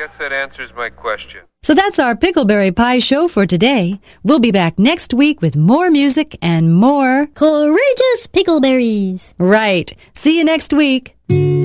guess that answers my question. So that's our Pickleberry Pie show for today. We'll be back next week with more music and more courageous pickleberries. Right. See you next week.